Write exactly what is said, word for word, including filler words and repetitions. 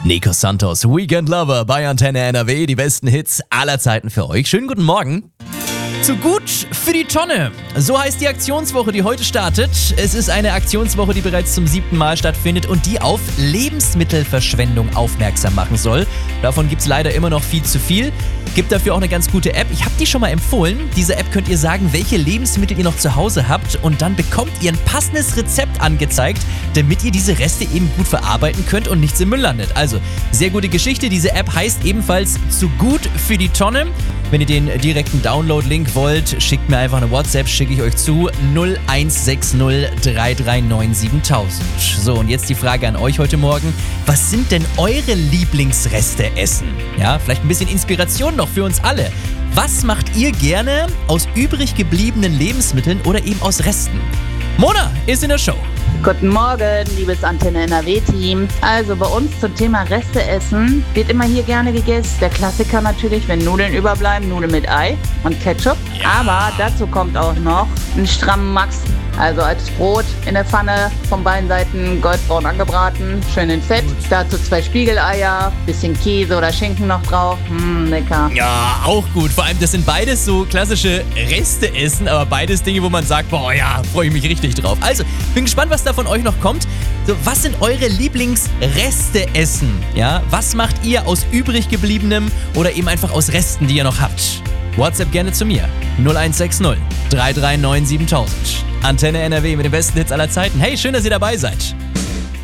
Nico Santos, Weekend Lover bei Antenne N R W, die besten Hits aller Zeiten für euch. Schönen guten Morgen. Zu gut für die Tonne. So heißt die Aktionswoche, die heute startet. Es ist eine Aktionswoche, die bereits zum siebten Mal stattfindet und die auf Lebensmittelverschwendung aufmerksam machen soll. Davon gibt es leider immer noch viel zu viel. Gibt dafür auch eine ganz gute App. Ich habe die schon mal empfohlen. Diese App könnt ihr sagen, welche Lebensmittel ihr noch zu Hause habt und dann bekommt ihr ein passendes Rezept angezeigt, damit ihr diese Reste eben gut verarbeiten könnt und nichts im Müll landet. Also, sehr gute Geschichte. Diese App heißt ebenfalls Zu gut für die Tonne. Wenn ihr den direkten Download-Link wollt, schickt mir einfach eine WhatsApp, schicke ich euch zu null eins sechs null drei drei neun siebentausend. So, und jetzt die Frage an euch heute Morgen. Was sind denn eure Lieblingsreste essen? Ja, vielleicht ein bisschen Inspiration noch für uns alle. Was macht ihr gerne aus übrig gebliebenen Lebensmitteln oder eben aus Resten? Mona ist in der Show. Guten Morgen, liebes Antenne N R W-Team. Also bei uns zum Thema Reste essen wird immer hier gerne gegessen. Der Klassiker natürlich, wenn Nudeln überbleiben, Nudeln mit Ei und Ketchup. Ja. Aber dazu kommt auch noch ein strammen Max. Also als Brot in der Pfanne von beiden Seiten goldbraun angebraten, schön in Fett. Dazu zwei Spiegeleier, bisschen Käse oder Schinken noch drauf. Mmh, lecker. Ja, auch gut. Vor allem, das sind beides so klassische Reste-Essen, aber beides Dinge, wo man sagt, boah ja, freue ich mich richtig drauf. Also, bin gespannt, was da von euch noch kommt. So, was sind eure Lieblingsreste-Essen? Ja, was macht ihr aus übrig gebliebenem oder eben einfach aus Resten, die ihr noch habt? WhatsApp gerne zu mir. null eins sechs null drei drei neun siebentausend. Antenne N R W mit den besten Hits aller Zeiten. Hey, schön, dass ihr dabei seid.